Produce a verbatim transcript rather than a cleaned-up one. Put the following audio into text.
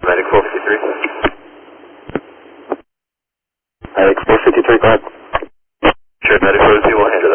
Medic four fifty-three. Medic four fifty-three, go ahead. Sure, Medic four fifty-three will handle.